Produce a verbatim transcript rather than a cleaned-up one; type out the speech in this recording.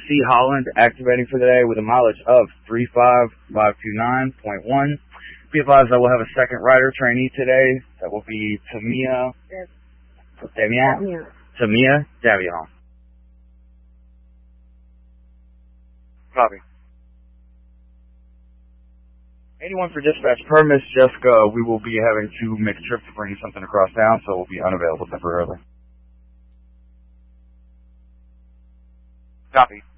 C. Holland activating for the day with a mileage of three five five two nine point one. Be advised I will have a second rider trainee today. That will be Tamia. Tamia? Tamia Davion. Copy. eighty-one for dispatch per Miss Jessica. We will be having to make a trip to bring you something across town, so we'll be unavailable temporarily. Copy.